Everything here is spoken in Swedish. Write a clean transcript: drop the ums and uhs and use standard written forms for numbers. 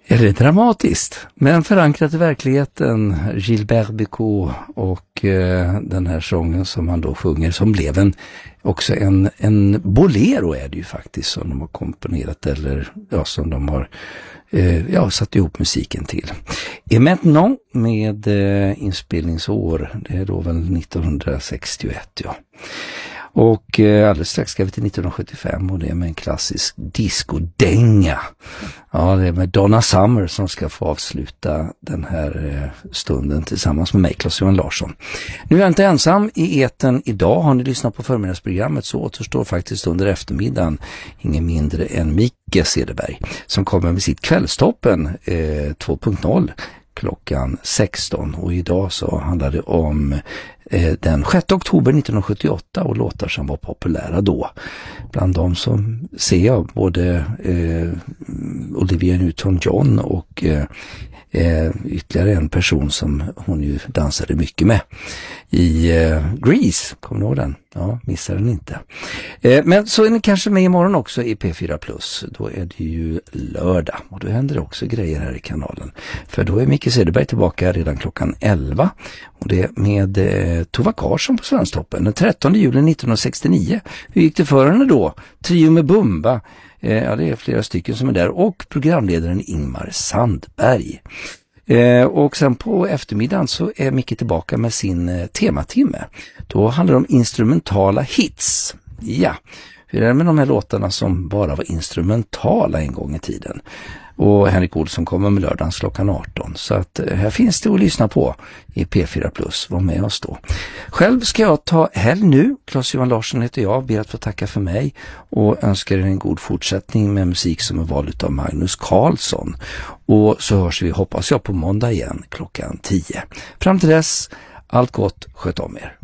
Ja, det är dramatiskt, men förankrat i verkligheten. Gilbert Bécaud och den här sången som han då sjunger, som blev också en bolero är det ju faktiskt, som de har komponerat, eller ja, som de har satt ihop musiken till. Et maintenant med inspelningsår, det är då väl 1961, ja. Och alldeles strax ska vi till 1975 och det är med en klassisk discodänga. Ja, det är med Donna Summer som ska få avsluta den här stunden tillsammans med mig, Claes-Johan Larsson. Nu är jag inte ensam i etern idag. Har ni lyssnat på förmiddagsprogrammet så återstår faktiskt under eftermiddagen ingen mindre än Micke Cederberg som kommer med sitt Kvällstoppen 2.0 klockan 16, och idag så handlar det om den 6 oktober 1978 och låtar som var populära då. Bland dem som ser jag både Olivia Newton-John och ytterligare en person som hon ju dansade mycket med i Grease, kommer ni ihåg den? Ja, missar den inte. Men så är ni kanske med imorgon också i P4+. Då är det ju lördag och då händer det också grejer här i kanalen. För då är Micke Cederberg tillbaka redan klockan 11 och det är med Tova Karsson på Svensktoppen den 13 juli 1969. Hur gick det för henne då? Trio med Bumba. Ja, det är flera stycken som är där och programledaren Ingmar Sandberg. Och sen på eftermiddagen så är Micke tillbaka med sin tematimme. Då handlar det om instrumentala hits. Ja, hur är det med de här låtarna som bara var instrumentala en gång i tiden? Och Henrik Olsson kommer med lördagens klockan 18. Så att här finns det att lyssna på i P4+. Var med oss då. Själv ska jag ta helg nu. Claes-Johan Larsson heter jag. Ber att få tacka för mig. Och önskar er en god fortsättning med musik som är vald av Magnus Carlsson. Och så hörs vi, hoppas jag, på måndag igen klockan 10. Fram till dess, allt gott, sköt om er.